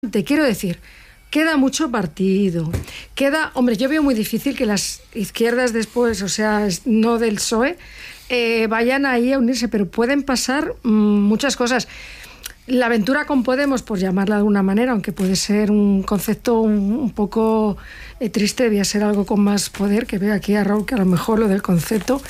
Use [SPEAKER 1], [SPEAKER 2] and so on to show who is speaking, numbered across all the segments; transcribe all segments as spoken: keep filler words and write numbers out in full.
[SPEAKER 1] Te quiero decir, queda mucho partido. Queda, hombre, yo veo muy difícil que las izquierdas después, o sea, no del P S O E, eh, vayan ahí a unirse, pero pueden pasar mmm, muchas cosas. La aventura con Podemos, por llamarla de alguna manera, aunque puede ser un concepto un, un poco eh, triste, debía ser algo con más poder, que veo aquí a Raúl que a lo mejor lo del concepto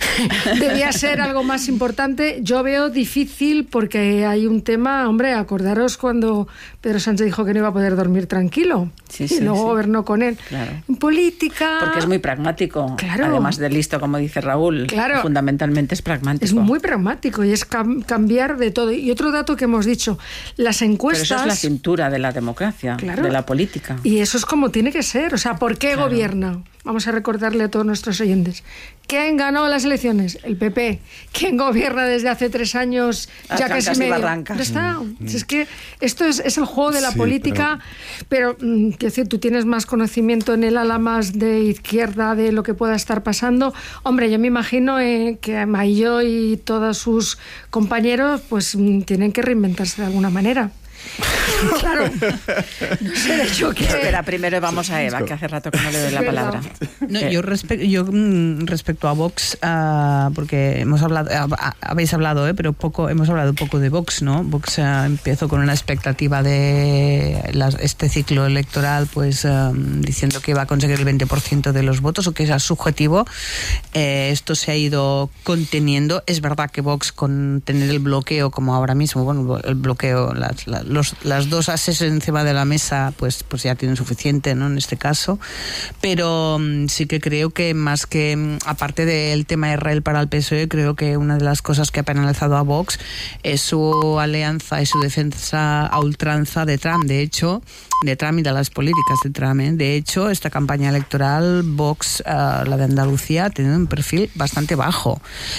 [SPEAKER 1] debía ser algo más importante. Yo veo difícil porque hay un tema, hombre, acordaros cuando Pedro Sánchez dijo que no iba a poder dormir tranquilo,
[SPEAKER 2] sí,
[SPEAKER 1] y
[SPEAKER 2] sí,
[SPEAKER 1] luego
[SPEAKER 2] sí.
[SPEAKER 1] gobernó con él.
[SPEAKER 2] Claro.
[SPEAKER 1] En política...
[SPEAKER 2] Porque es muy pragmático,
[SPEAKER 1] claro.
[SPEAKER 2] Además de listo, como dice Raúl,
[SPEAKER 1] claro.
[SPEAKER 2] Fundamentalmente es pragmático.
[SPEAKER 1] Es muy pragmático y es cam- cambiar de todo. Y otro dato que hemos dicho, las encuestas...
[SPEAKER 2] Pero eso es la cintura de la democracia,
[SPEAKER 1] claro.
[SPEAKER 2] de la política.
[SPEAKER 1] Y eso es como tiene que ser. O sea, ¿por qué claro. gobierna? Vamos a recordarle a todos nuestros oyentes. ¿Quién ganó las elecciones? El P P. ¿Quién gobierna desde hace tres años?
[SPEAKER 2] Las
[SPEAKER 1] ya casi medio.
[SPEAKER 2] Barrancas.
[SPEAKER 1] Ya está. Mm. Si es que esto es, es el juego de la sí, política, pero, pero mm, quiero decir, tú tienes más conocimiento en el ala más de izquierda de lo que pueda estar pasando. Hombre, yo me imagino eh, que Mailló y todos sus compañeros pues mm, tienen que reinventarse de alguna manera. Claro, no sé yo qué.
[SPEAKER 2] Espera, primero vamos a Eva, que hace rato que no le doy la palabra.
[SPEAKER 3] No, yo, respe- yo respecto a Vox, uh, porque hemos hablado, uh, habéis hablado, eh, pero poco, hemos hablado poco de Vox, ¿no? Vox uh, empezó con una expectativa de la, este ciclo electoral, pues uh, diciendo que iba a conseguir el veinte por ciento de los votos, o que era subjetivo. Eh, esto se ha ido conteniendo. Es verdad que Vox, con tener el bloqueo como ahora mismo, bueno, el bloqueo, las, las Los, las dos ases encima de la mesa pues, pues ya tienen suficiente, ¿no? En este caso, pero um, sí que creo que más que um, aparte del tema de Israel para el P S O E, creo que una de las cosas que ha penalizado a Vox es su alianza y su defensa a ultranza de Trump. De hecho, de Trump y de las políticas de Trump, ¿eh? De hecho, esta campaña electoral, Vox, uh, la de Andalucía, ha tenido un perfil bastante bajo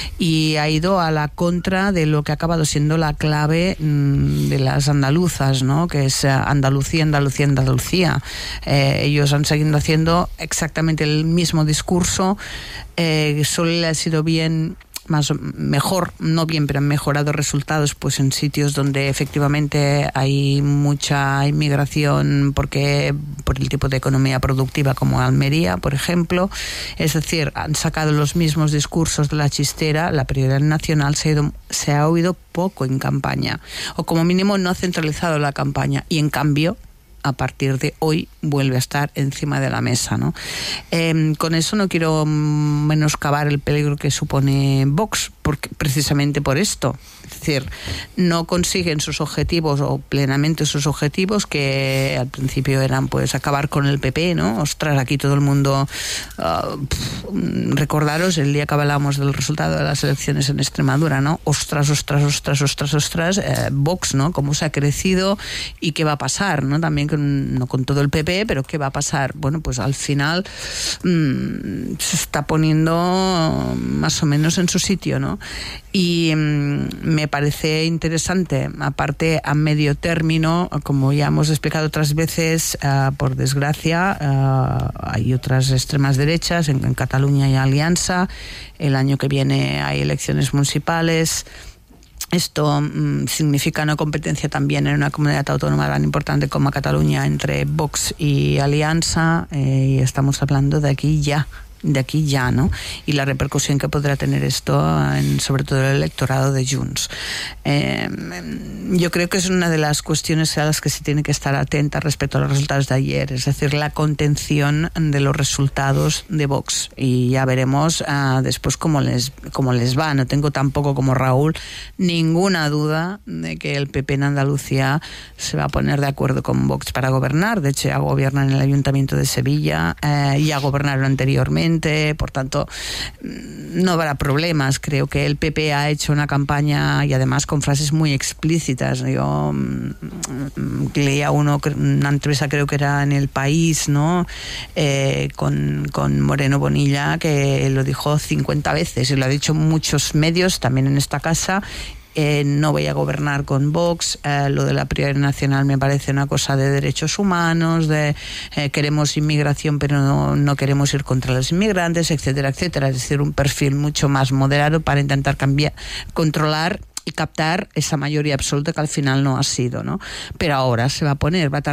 [SPEAKER 3] y ha ido a la contra de lo que ha acabado siendo la clave um, de las andaluzas, ¿no? Que es Andalucía, Andalucía, Andalucía. Eh, ellos han seguido haciendo exactamente el mismo discurso, eh, solo le ha sido bien, más mejor, no bien, pero han mejorado resultados pues en sitios donde efectivamente hay mucha inmigración porque por el tipo de economía productiva, como Almería, por ejemplo. Es decir, han sacado los mismos discursos de la chistera. La prioridad nacional se ha, ido, se ha oído poco en campaña, o como mínimo no ha centralizado la campaña, y en cambio a partir de hoy vuelve a estar encima de la mesa, ¿no? Eh, con eso no quiero menoscabar el peligro que supone Vox, porque precisamente por esto, es decir, no consiguen sus objetivos o plenamente sus objetivos, que al principio eran pues acabar con el P P, ¿no? Ostras, aquí todo el mundo uh, pff, recordaros el día que hablábamos del resultado de las elecciones en Extremadura, ¿no? Ostras, ostras, ostras, ostras, ostras, eh, Vox, ¿no? Cómo se ha crecido y qué va a pasar, ¿no? También con, no con todo el P P, pero qué va a pasar. Bueno, pues al final mmm, se está poniendo más o menos en su sitio, ¿no? Y mmm, me parece interesante, aparte a medio término, como ya hemos explicado otras veces, uh, por desgracia, uh, hay otras extremas derechas, en, en Cataluña hay alianza, el año que viene hay elecciones municipales. Esto mmm, significa una competencia también en una comunidad autónoma tan importante como Cataluña entre Vox y Alianza, eh, y estamos hablando de aquí ya. de aquí ya, ¿no? Y la repercusión que podrá tener esto en, sobre todo el electorado de Junts. Eh, yo creo que es una de las cuestiones a las que se tiene que estar atenta respecto a los resultados de ayer, es decir, la contención de los resultados de Vox, y ya veremos uh, después cómo les, cómo les va. No tengo tampoco, como Raúl, ninguna duda de que el P P en Andalucía se va a poner de acuerdo con Vox para gobernar. De hecho, ya gobiernan en el Ayuntamiento de Sevilla, eh, ya gobernaron anteriormente. Por tanto, no habrá problemas. Creo que el P P ha hecho una campaña, y además con frases muy explícitas. Yo mmm, leía uno, una entrevista, creo que era en El País, ¿no? Eh, con, con Moreno Bonilla, que lo dijo cincuenta veces, y lo ha dicho muchos medios, también en esta casa. Eh, no voy a gobernar con Vox, eh, lo de la prioridad nacional me parece una cosa de derechos humanos, de eh, queremos inmigración pero no, no queremos ir contra los inmigrantes, etcétera, etcétera. Es decir, un perfil mucho más moderado para intentar cambiar, controlar y captar esa mayoría absoluta que al final no ha sido, ¿no? Pero ahora se va a poner, va a tardar